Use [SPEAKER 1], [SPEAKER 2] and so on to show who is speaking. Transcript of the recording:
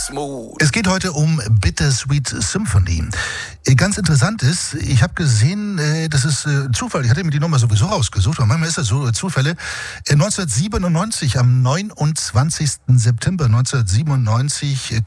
[SPEAKER 1] smooth.
[SPEAKER 2] Es geht heute um Bittersweet Symphony. Ganz interessant ist, ich habe gesehen, das ist Zufall, ich hatte mir die Nummer sowieso rausgesucht, aber manchmal ist das so Zufälle. 1997, am 29. September 1997